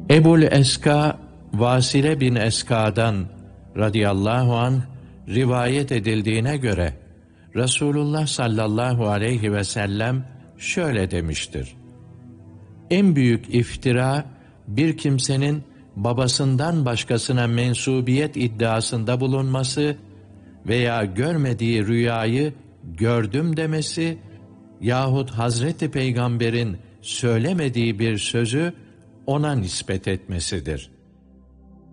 Ebul Eska, Vasile bin Eska'dan radıyallahu anh rivayet edildiğine göre Resulullah sallallahu aleyhi ve sellem şöyle demiştir: En büyük iftira, bir kimsenin babasından başkasına mensubiyet iddiasında bulunması veya görmediği rüyayı gördüm demesi yahut Hazreti Peygamber'in söylemediği bir sözü ona nispet etmesidir.